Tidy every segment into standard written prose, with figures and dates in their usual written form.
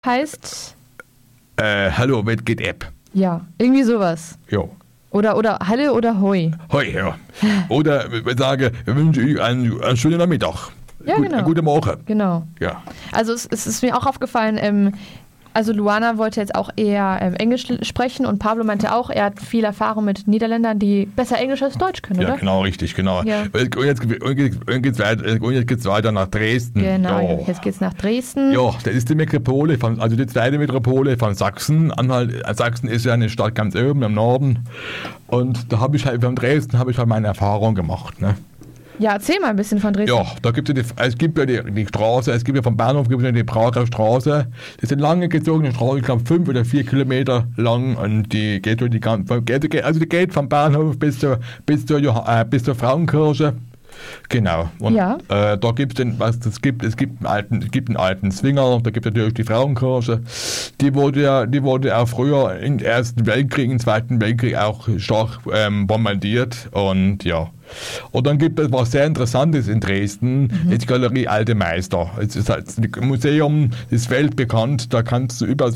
heißt... Hallo, was geht ab? Ja, irgendwie sowas. Ja. Oder Halle oder Hoi. Hoi, ja. Oder wir sagen, wir wünschen euch einen schönen Nachmittag. Ja, genau. Guten Morgen. Genau. Ja. Also es ist mir auch aufgefallen, also Luana wollte jetzt auch eher Englisch sprechen und Pablo meinte auch, er hat viel Erfahrung mit Niederländern, die besser Englisch als Deutsch können, oder? Ja, genau, richtig, genau. Ja. Und jetzt geht's weiter nach Dresden. Genau, Ja. jetzt geht's nach Dresden. Ja, das ist die Metropole, also die zweite Metropole von Sachsen. Sachsen ist ja eine Stadt ganz oben im Norden. Und da habe ich halt, von Dresden habe ich halt meine Erfahrung gemacht, ne? Ja, erzähl mal ein bisschen von Dresden. Ja, da gibt es gibt ja die Straße, es gibt ja vom Bahnhof gibt es ja die Prager Straße. Das ist eine lange gezogene Straße, ich glaube 5 oder 4 Kilometer lang und die geht durch die vom Bahnhof bis zur Frauenkirche. Genau. Und Ja. da gibt es gibt einen alten Zwinger, da gibt es natürlich die Frauenkirche. Die wurde ja früher im Ersten Weltkrieg, im Zweiten Weltkrieg auch stark bombardiert und ja. Und dann gibt es was sehr Interessantes in Dresden, die Galerie Alte Meister. Es ist halt ein Museum, ist weltbekannt, da kannst du über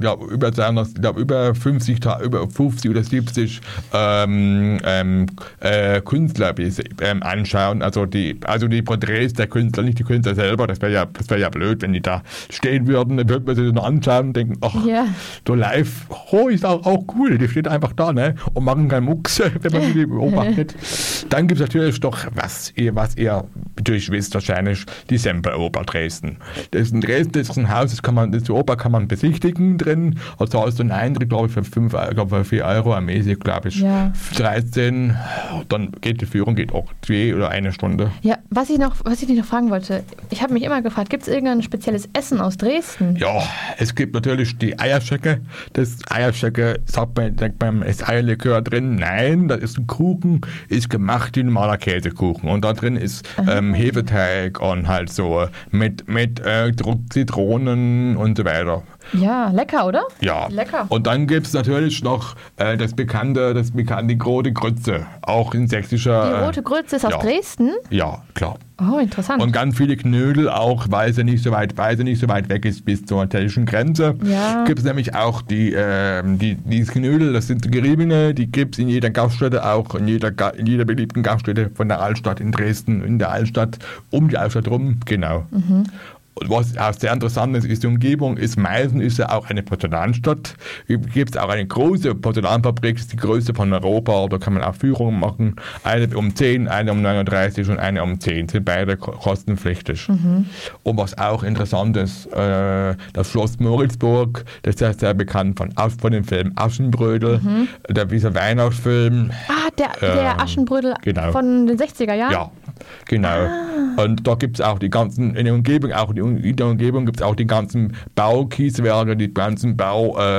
50 oder 70 Künstler anschauen. Also die Porträts der Künstler, nicht die Künstler selber, das wäre ja blöd, wenn die da stehen würden, dann würden wir sie nur anschauen und denken, ach, Ja. so live, ist auch cool, die steht einfach da, ne? Und machen keinen Mucks, wenn man die beobachtet. Dann gibt es natürlich doch, was ihr natürlich wisst wahrscheinlich, die Semperoper Dresden. Das ist in Dresden, das ist ein Haus, die Oper kann man besichtigen drin. Also hast du einen Eintritt, glaube ich, für 4 Euro ermäßig, glaube ich. Ja. 13, dann geht die Führung auch 2 oder 1 Stunde. Ja, was ich dich noch fragen wollte, ich habe mich immer gefragt, gibt es irgendein spezielles Essen aus Dresden? Ja, es gibt natürlich die Eierschecke. Das Eierschecke, denkt man, ist Eierlikör drin? Nein, das ist ein Kuchen, ist gemacht wie ein normaler Käsekuchen. Und da drin ist Hefeteig und halt so mit Zitronen und so weiter. Ja, lecker, oder? Ja. Lecker. Und dann gibt es natürlich noch die rote Grütze, auch in sächsischer... Die rote Grütze ist aus ja. Dresden? Ja, klar. Oh, interessant. Und ganz viele Knödel auch, weil sie nicht so weit weg ist bis zur tschechischen Grenze. Ja. Gibt es nämlich auch die Knödel, das sind geriebene, die gibt es in jeder Gaststätte, auch in jeder beliebten Gaststätte von der Altstadt in Dresden, in der Altstadt, um die Altstadt rum, genau. Und was auch sehr interessant ist, die Umgebung Meißen ist ja auch eine Porzellanstadt. Gibt es auch eine große Porzellanfabrik, das ist die größte von Europa, da kann man auch Führungen machen. Eine um 10, eine um 39 und eine um 10, sind beide kostenpflichtig. Und was auch interessant ist, das Schloss Moritzburg, das ist ja sehr bekannt von dem Film Aschenbrödel, dieser Weihnachtsfilm. Ah, der Aschenbrödel genau. von den 60er Jahren? Ja, genau. Und da gibt es auch in der Umgebung gibt es auch die ganzen Baukieswerke, die ganzen